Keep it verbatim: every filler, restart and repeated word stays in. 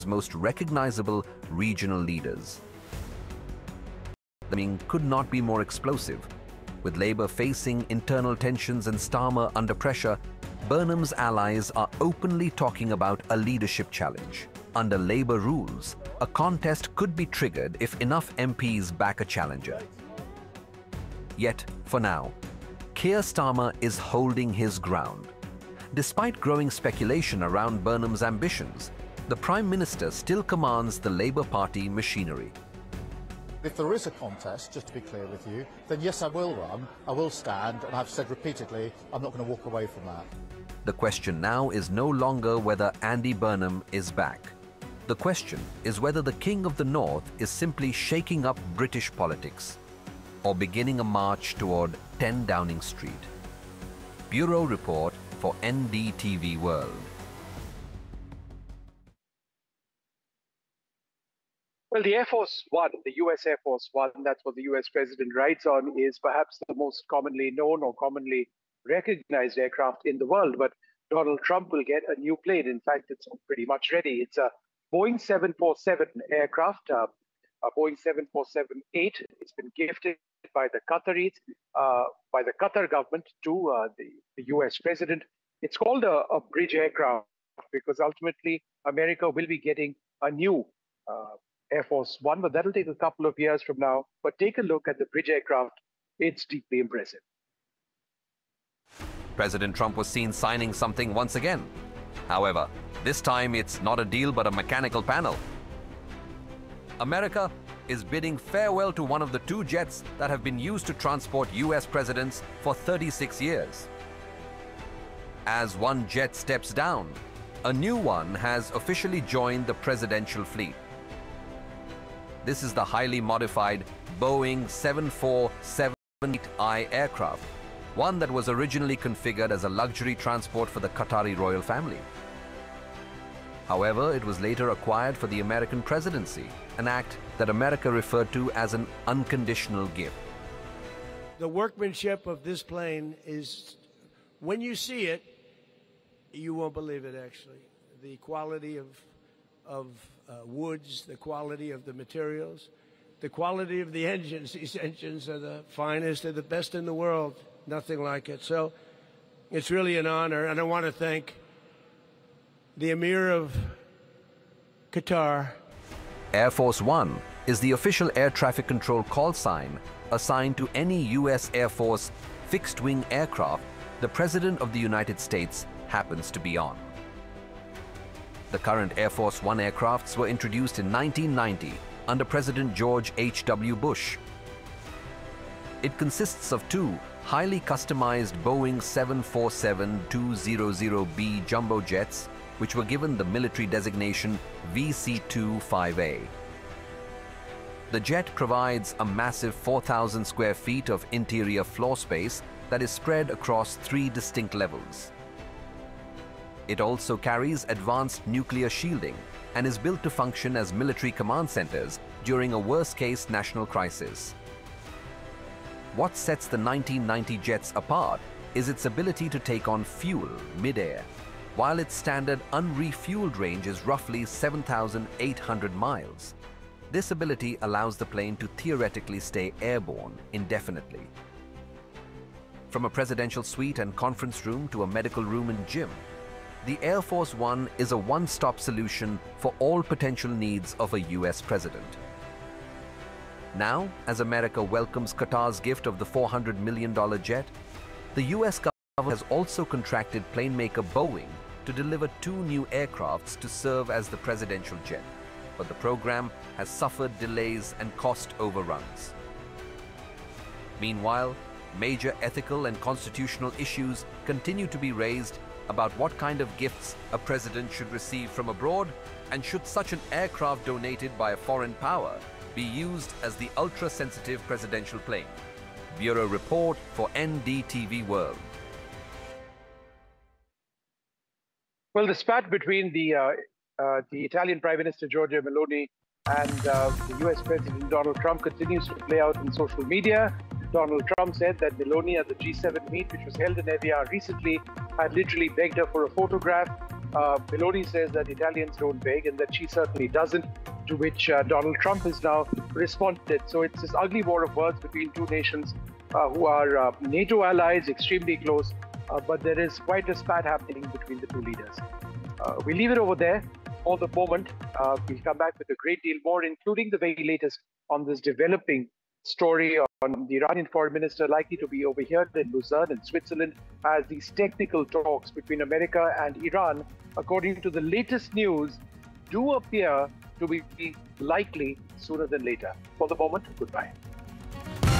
most recognizable regional leaders. The meeting could not be more explosive. With Labour facing internal tensions and Starmer under pressure, Burnham's allies are openly talking about a leadership challenge. Under Labour rules, a contest could be triggered if enough M Ps back a challenger. Yet, for now, Keir Starmer is holding his ground. Despite growing speculation around Burnham's ambitions, the Prime Minister still commands the Labour Party machinery. If there is a contest, just to be clear with you, then yes, I will run, I will stand, and I've said repeatedly, I'm not going to walk away from that. The question now is no longer whether Andy Burnham is back. The question is whether the King of the North is simply shaking up British politics or beginning a march toward ten Downing Street. Bureau Report for N D T V World. Well, the Air Force One, the U S Air Force One, that's what the U S President rides on, is perhaps the most commonly known or commonly recognized aircraft in the world. But Donald Trump will get a new plane. In fact, it's pretty much ready. It's a Boeing seven forty-seven aircraft, uh, a Boeing seven forty-seven eight. It's been gifted by the Qataris, uh, by the Qatar government to uh, the, the U S President. It's called a, a bridge aircraft because ultimately America will be getting a new uh, Air Force One, but that'll take a couple of years from now. But take a look at the bridge aircraft. It's deeply impressive. President Trump was seen signing something once again. However, this time it's not a deal but a mechanical panel. America is bidding farewell to one of the two jets that have been used to transport U S presidents for thirty-six years. As one jet steps down, a new one has officially joined the presidential fleet. This is the highly modified Boeing seven forty-seven eight I aircraft, one that was originally configured as a luxury transport for the Qatari royal family. However, it was later acquired for the American presidency, an act that America referred to as an unconditional gift. The workmanship of this plane is, when you see it, you won't believe it, actually. The quality of, of uh, woods, the quality of the materials, the quality of the engines. These engines are the finest, they're the best in the world, nothing like it. So it's really an honor, and I want to thank the Emir of Qatar. Air Force One is the official air traffic control call sign assigned to any U S Air Force fixed-wing aircraft the President of the United States happens to be on. The current Air Force One aircrafts were introduced in nineteen ninety under President George H W Bush. It consists of two highly customized Boeing seven forty-seven two hundred B jumbo jets, which were given the military designation V C twenty-five A. The jet provides a massive four thousand square feet of interior floor space that is spread across three distinct levels. It also carries advanced nuclear shielding and is built to function as military command centers during a worst-case national crisis. What sets the nineteen ninety jets apart is its ability to take on fuel mid-air, while its standard unrefueled range is roughly seven thousand eight hundred miles. This ability allows the plane to theoretically stay airborne indefinitely. From a presidential suite and conference room to a medical room and gym, the Air Force One is a one-stop solution for all potential needs of a U S president. Now, as America welcomes Qatar's gift of the four hundred million dollar jet, the U S government has also contracted plane maker Boeing to deliver two new aircrafts to serve as the presidential jet, but the program has suffered delays and cost overruns. Meanwhile, major ethical and constitutional issues continue to be raised about what kind of gifts a president should receive from abroad, and should such an aircraft donated by a foreign power be used as the ultra-sensitive presidential plane. Bureau Report for N D T V World. Well, the spat between the, uh, uh, the Italian Prime Minister Giorgia Meloni and uh, the U S President Donald Trump continues to play out in social media. Donald Trump said that Meloni at the G seven meet, which was held in Evian recently, had literally begged her for a photograph. Uh, Meloni says that Italians don't beg and that she certainly doesn't, to which uh, Donald Trump has now responded. So it's this ugly war of words between two nations uh, who are uh, NATO allies, extremely close, uh, but there is quite a spat happening between the two leaders. Uh, we leave it over there for the moment. Uh, we'll come back with a great deal more, including the very latest on this developing story on the Iranian foreign minister likely to be over here in Lausanne in Switzerland as these technical talks between America and Iran, according to the latest news, do appear to be likely sooner than later. For the moment, goodbye.